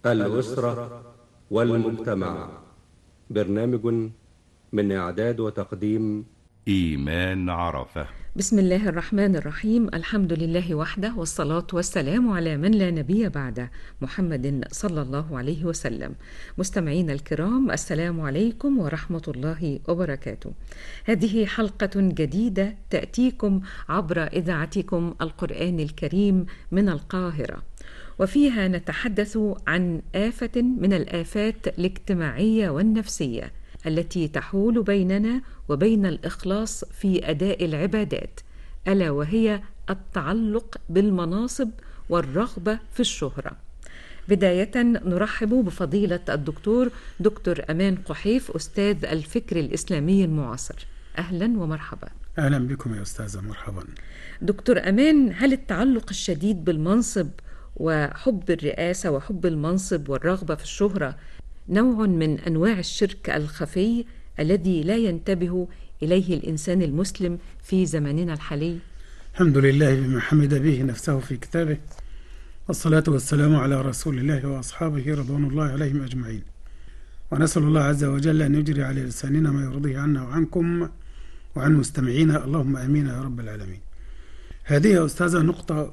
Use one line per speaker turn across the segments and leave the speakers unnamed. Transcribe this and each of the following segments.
الأسرة والمجتمع. برنامج من إعداد وتقديم
إيمان عرفة.
بسم الله الرحمن الرحيم. الحمد لله وحده، والصلاة والسلام على من لا نبي بعده، محمد صلى الله عليه وسلم. مستمعين الكرام، السلام عليكم ورحمة الله وبركاته. هذه حلقة جديدة تأتيكم عبر إذاعتكم القرآن الكريم من القاهرة، وفيها نتحدث عن آفة من الآفات الاجتماعية والنفسية التي تحول بيننا وبين الإخلاص في أداء العبادات، ألا وهي التعلق بالمناصب والرغبة في الشهرة. بداية نرحب بفضيلة الدكتور أمان قحيف، أستاذ الفكر الإسلامي المعاصر. أهلا ومرحبا.
أهلا بكم يا أستاذة، مرحبا.
دكتور أمان، هل التعلق الشديد بالمنصب وحب الرئاسة وحب المنصب والرغبة في الشهرة نوع من أنواع الشرك الخفي الذي لا ينتبه إليه الإنسان المسلم في زماننا الحالي؟
الحمد لله بما حمد به نفسه في كتابه، والصلاة والسلام على رسول الله وأصحابه رضوان الله عليهم أجمعين، ونسأل الله عز وجل أن يجري على لساننا ما يرضيه عنا وعنكم وعن مستمعينا، اللهم آمين يا رب العالمين. هذه يا أستاذة نقطة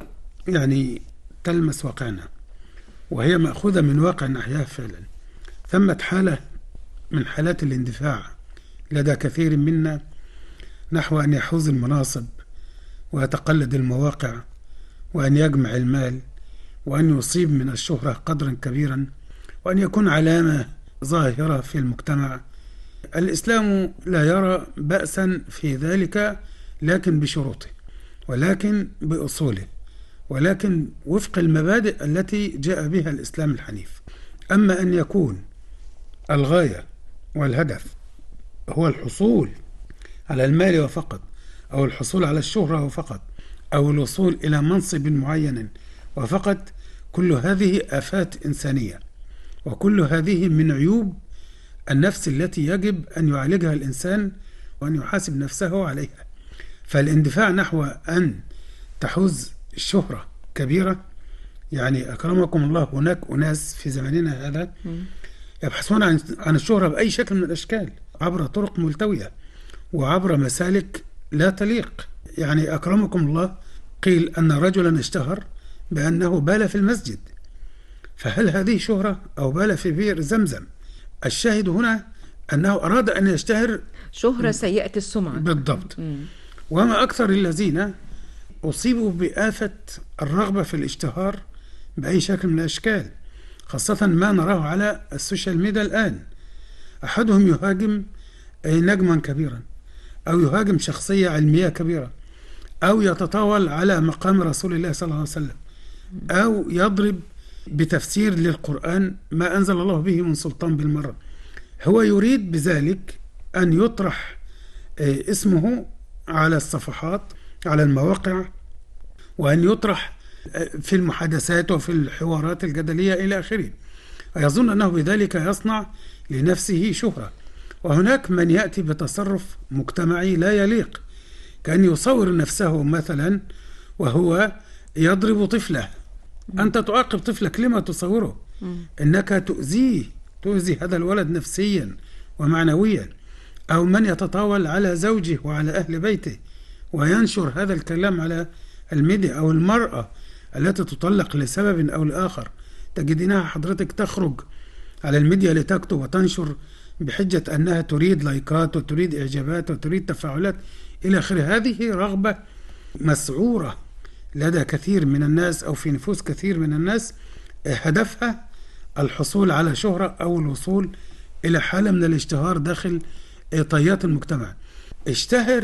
تلمس واقعنا، وهي مأخوذة من واقع نحياه فعلا. ثمة حالة من حالات الاندفاع لدى كثير منا نحو أن يحوز المناصب ويتقلد المواقع، وأن يجمع المال، وأن يصيب من الشهرة قدرا كبيرا، وأن يكون علامة ظاهرة في المجتمع. الإسلام لا يرى بأسا في ذلك، لكن بشروطه، ولكن بأصوله، ولكن وفق المبادئ التي جاء بها الإسلام الحنيف. أما أن يكون الغاية والهدف هو الحصول على المال وفقط، أو الحصول على الشهرة وفقط، أو الوصول إلى منصب معين وفقط، كل هذه آفات إنسانية، وكل هذه من عيوب النفس التي يجب أن يعالجها الإنسان وأن يحاسب نفسه عليها. فالاندفاع نحو أن تحوز الشهرة كبيرة، يعني أكرمكم الله، هناك أناس في زماننا هذا يبحثون عن الشهرة بأي شكل من الأشكال، عبر طرق ملتوية وعبر مسالك لا تليق. يعني أكرمكم الله، قيل أن رجلا اشتهر بأنه بال في المسجد، فهل هذه شهرة أو بال في بئر زمزم؟ الشاهد هنا أنه أراد أن يشتهر
شهرة سيئة السمعة
بالضبط. وما أكثر الذين أصيبوا بآفة الرغبة في الاشتهار بأي شكل من الأشكال، خاصة ما نراه على السوشيال ميديا الآن. أحدهم يهاجم نجما كبيرا، أو يهاجم شخصية علمية كبيرة، أو يتطاول على مقام رسول الله صلى الله عليه وسلم، أو يضرب بتفسير للقرآن ما أنزل الله به من سلطان بالمرة. هو يريد بذلك أن يطرح اسمه على الصفحات، على المواقع، وأن يطرح في المحادثات وفي الحوارات الجدلية إلى آخره، ويظن أنه بذلك يصنع لنفسه شهرة. وهناك من يأتي بتصرف مجتمعي لا يليق، كأن يصور نفسه مثلا وهو يضرب طفله. أنت تعاقب طفلك، لما تصوره؟ إنك تؤذي هذا الولد نفسيا ومعنويا. أو من يتطاول على زوجه وعلى أهل بيته وينشر هذا الكلام على الميديا، أو المرأة التي تطلق لسبب أو لآخر، تجدينها حضرتك تخرج على الميديا لتكتب وتنشر بحجة أنها تريد لايكات وتريد إعجابات وتريد تفاعلات إلى آخره. هذه رغبة مسعورة لدى كثير من الناس، أو في نفوس كثير من الناس، هدفها الحصول على شهرة أو الوصول إلى حالة من الاشتهار داخل طيات المجتمع. اشتهر